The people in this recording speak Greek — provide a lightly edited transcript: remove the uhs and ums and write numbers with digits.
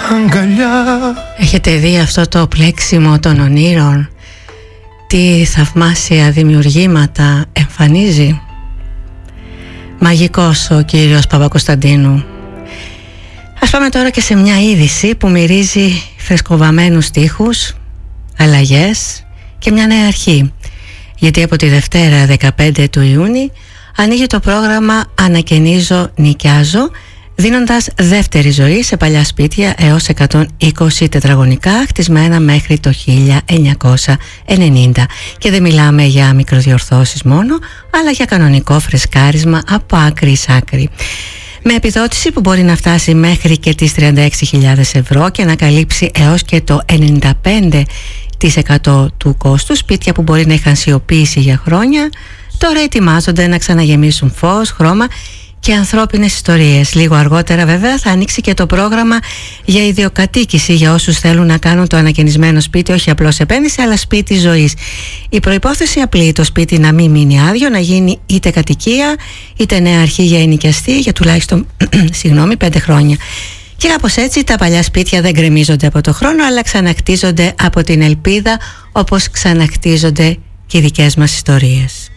αγκαλιά. Έχετε δει αυτό το πλέξιμο των ονείρων? Τι θαυμάσια δημιουργήματα εμφανίζει. Μαγικός ο κύριος Παπακοσταντίνου. Ας πάμε τώρα και σε μια είδηση που μυρίζει φρεσκοβαμένους στίχους, αλλαγές και μια νέα αρχή. Γιατί από τη Δευτέρα 15 του Ιούνιου ανοίγει το πρόγραμμα «Ανακαινίζω, νοικιάζω», δίνοντας δεύτερη ζωή σε παλιά σπίτια έως 120 τετραγωνικά χτισμένα μέχρι το 1990. Και δεν μιλάμε για μικροδιορθώσεις μόνο, αλλά για κανονικό φρεσκάρισμα από άκρη σ' άκρη. Με επιδότηση που μπορεί να φτάσει μέχρι και τις 36.000 ευρώ και να καλύψει έως και το 95% του κόστου. Σπίτια που μπορεί να είχαν σιωπήσει για χρόνια τώρα ετοιμάζονται να ξαναγεμίσουν φως, χρώμα και ανθρώπινες ιστορίες. Λίγο αργότερα βέβαια θα ανοίξει και το πρόγραμμα για ιδιοκατοίκηση για όσους θέλουν να κάνουν το ανακαινισμένο σπίτι όχι απλώς επένδυση αλλά σπίτι ζωής. Η προϋπόθεση απλή: το σπίτι να μην μείνει άδειο, να γίνει είτε κατοικία είτε νέα αρχή για ενοικιαστή για τουλάχιστον 5 χρόνια. Και κάπως έτσι τα παλιά σπίτια δεν γκρεμίζονται από το χρόνο, αλλά ξαναχτίζονται από την ελπίδα, όπως ξαναχτίζονται και οι δικές μας ιστορίες.